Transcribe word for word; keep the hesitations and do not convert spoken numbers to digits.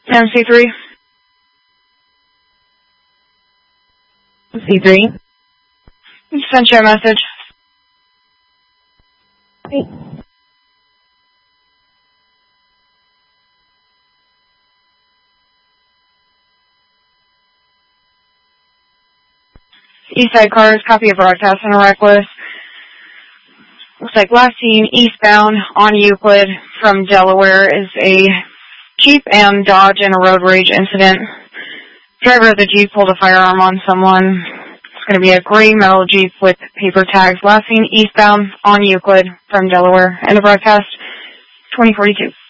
M C three. C three. Sent you a message. Okay. Eastside cars, copy of broadcast on a reckless. Looks like last seen eastbound on Euclid from Delaware is a Jeep and Dodge in a road rage incident. Driver of the Jeep pulled a firearm on someone. It's going to be a gray metal Jeep with paper tags. Last seen eastbound on Euclid from Delaware. End of broadcast, twenty forty-two.